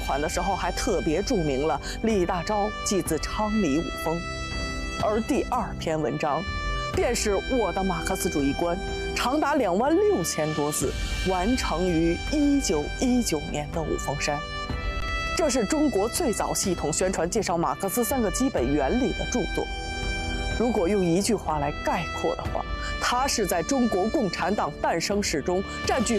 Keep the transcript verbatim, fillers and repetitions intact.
款的时候还特别注明了李大钊即自昌黎五峰，而第二篇文章便是我的马克思主义观，长达两万六千多字，完成于一九一九年的五峰山。这是中国最早系统宣传介绍马克思三个基本原理的著作。如果用一句话来概括的话，它是在中国共产党诞生史中占据